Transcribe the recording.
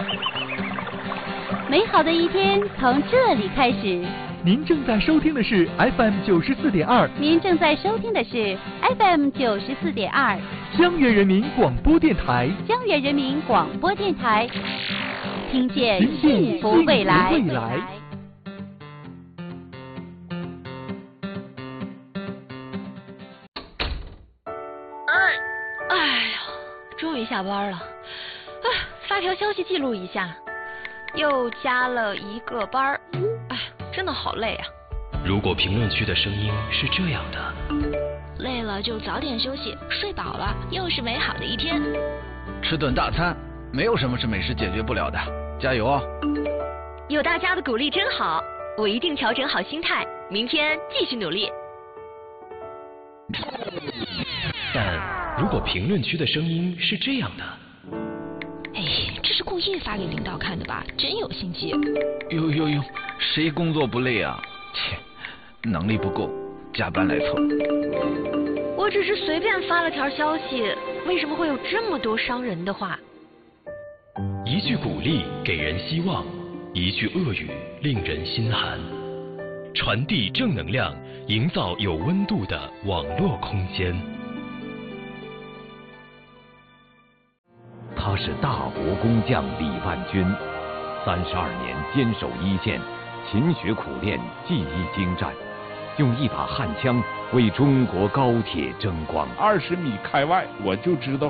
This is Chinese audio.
美好的一天从这里开始。 您正在收听的是 FM 94.2， 您正在收听的是 FM 94.2， 江源人民广播电台， 江源人民广播电台，听见幸福未来。 哎呀，终于下班了，发条消息记录一下，又加了一个班儿，真的好累啊。 如果评论区的声音是这样的， 累了就早点休息，睡饱了又是美好的一天。 吃顿大餐，没有什么是美食解决不了的，加油啊！ 有大家的鼓励真好，我一定调整好心态，明天继续努力。 但如果评论区的声音是这样的， 这是故意发给领导看的吧？真有心机。 哟，谁工作不累啊？切，能力不够，加班来凑。 我只是随便发了条消息，为什么会有这么多伤人的话？ 一句鼓励给人希望，一句恶语令人心寒。传递正能量，营造有温度的网络空间。 他是大国工匠李万军，32年坚守一线，勤学苦练，技艺精湛，用一把焊枪为中国高铁争光。 20米开外，我就知道